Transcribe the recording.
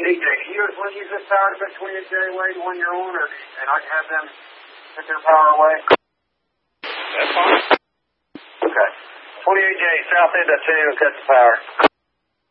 Hey, Jay, can you want to use this power to put 28J away, the one you're on, and I can have them put their power away? That's fine. Okay. 28J, south end of 2, cut the power.